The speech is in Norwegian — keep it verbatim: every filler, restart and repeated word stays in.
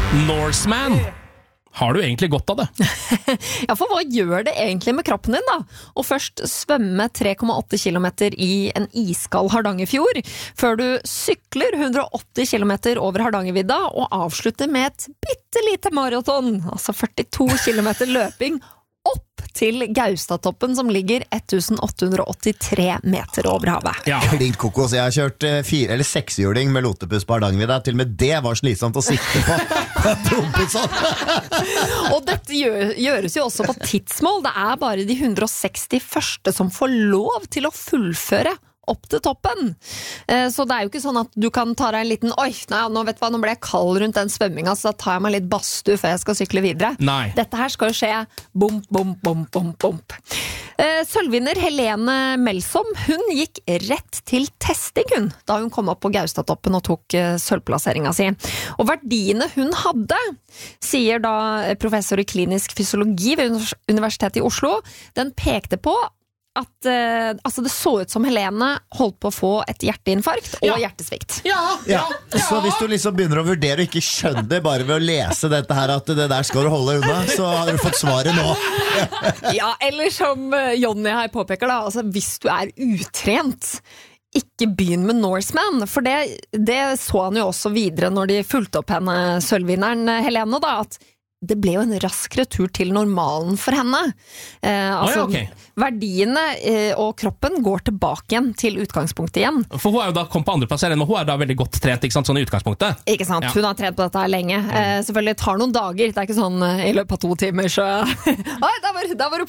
Norseman. Har du egentlig godt av det? Ja, for hva gjør det egentlig med kroppen din da? Og først svømme tre komma åtte kilometer i en iskald Hardangerfjord, før du sykler hundre og åtti kilometer over Hardangervidda og avslutter med et bittelite maraton, altså førtito kilometer løping, opp til Gaustatoppen som ligger elleve åtte hundre åttitre meter over havet. Ja. Klint kokos, jeg har kjørt fire eller sekshjuling med lotepus på Hardangervidda, til og med det var slitsomt å sitte på. Og dette gjør, gjøres jo også på tidsmål. Det er bare de hundre og seksti første som får lov til å fullføre opp til toppen. Så det er jo ikke sånn at du kan ta deg en liten oi, nei, nå vet du hva, nå ble jeg kald rundt den svømminga, så da tar jeg meg litt badstue før jeg skal sykle videre. Nei. Dette her skal jo skje bump, bump, bump, bump, bump. Sølvvinner Helene Melsom, hun gikk rett til testing hun, da hun kom opp på Gaustatoppen og tok sølvplasseringa si. Og verdiene hun hadde, sier da professor i klinisk fysiologi ved Universitetet i Oslo, den pekte på at uh, altså det så ut som Helene holdt på å få et hjerteinfarkt og ja. hjertesvikt. Ja, ja, ja. Så hvis du liksom begynner å vurdere og ikke skjønner det bare ved å lese dette her, at det der skal du holde unna, så har du fått svaret nå. Ja, eller som Jonny her påpeker da, altså hvis du er utrent, ikke begynn med Norseman, for det, det så han jo også videre når de fulgte opp henne, sølvvinneren Helene da, at det ble jo en rask retur til normalen for henne. Eh, altså, oh, ja, okay. Verdiene eh, og kroppen går tilbake igjen til utgangspunktet igjen. For hun er jo da kommet på andre plass, men hun er da veldig godt trent, ikke sant, sånn i utgangspunktet? Ikke sant, ja. Hun har trent på dette her lenge. Eh, selvfølgelig tar noen dager, det er ikke sånn i løpet av to timer, så Oi, da var, da var du